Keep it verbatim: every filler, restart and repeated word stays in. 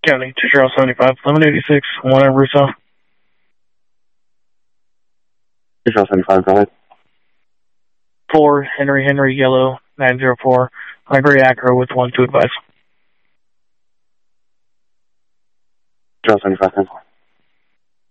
County, two Charles seventy-five, eleven eighty-six, one at Russo. two Charles seventy-five, go ahead. four, Henry Henry Yellow, nine zero four, Library Acro with one to advise. Charles seventy-five, ten four.